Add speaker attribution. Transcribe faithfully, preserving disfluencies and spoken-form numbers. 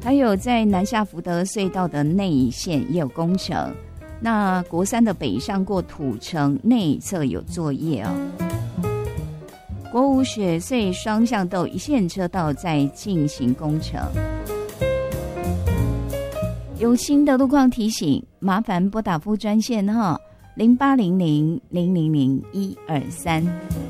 Speaker 1: 还有在南下福德隧道的内线也有工程。那国三的北上过土城内侧有作业哦。国五雪隧双向都一线车道在进行工程。有新的路况提醒，麻烦拨打副专线哈，零八零零零零零一二三。